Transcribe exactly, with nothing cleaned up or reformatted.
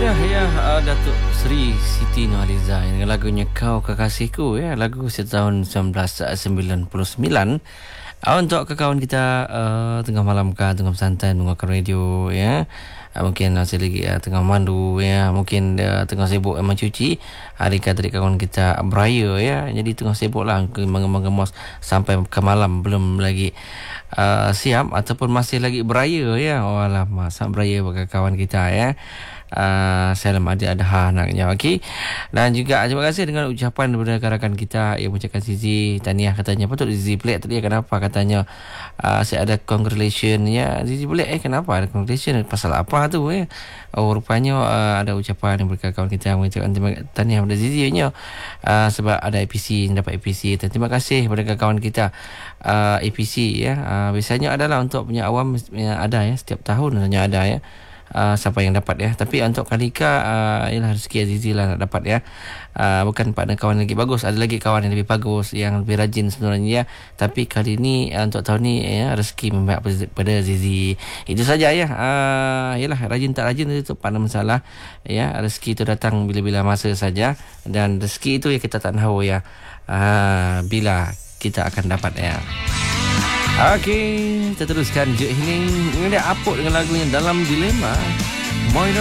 dia ya, uh, Datuk Seri Siti Nurhaliza dengan lagunya Kau Kekasihku ya, lagu setahun seribu sembilan ratus sembilan puluh sembilan. Uh, untuk kawan kita uh, tengah malam kah, tengah santai mendengarkan radio ya. Uh, mungkin masih lagi uh, tengah mandu ya, mungkin uh, tengah sibuk uh, mencuci. Hari tadi kawan kita beraya ya, jadi tengah sibuk lah mengemas sampai ke malam belum lagi uh, siap ataupun masih lagi beraya ya. Oh alamak, sangat beraya bagi kawan kita ya. Uh, salam adik adha anaknya. Okey. Dan juga terima kasih dengan ucapan daripada rakan kita yang mengucapkan Zizi tahniah, katanya patut Zizi pelik tadi kenapa katanya uh, saya ada congratulation ya. Zizi pelik eh kenapa ada congratulation, pasal apa tu eh. Oh rupanya uh, ada ucapan yang berkata kawan kita mengucapkan tahniah kepada Zizi nya uh, sebab ada A P C, dapat A P C. Dan terima kasih kepada kawan kita uh, A P C ya. Uh, biasanya adalah untuk punya awam yang ada ya, setiap tahun hanya ada ya. Uh, siapa yang dapat ya. Tapi untuk Kalika uh, ialah rezeki Azizi lah nak dapat ya. Uh, bukan partner kawan lagi bagus, ada lagi kawan yang lebih bagus, yang lebih rajin sebenarnya ya. Tapi kali ni uh, untuk tahun ni ya, rezeki memihak pada Azizi. Itu saja ya. Uh, yalah, rajin tak rajin itu pandang masalah ya. Rezeki itu datang bila-bila masa saja, dan rezeki itu ya kita tak tahu ya uh, bila kita akan dapat ya. Okey, kita teruskan Juk Healing. Ini dia Apuk dengan lagunya Dalam Dilema. Moin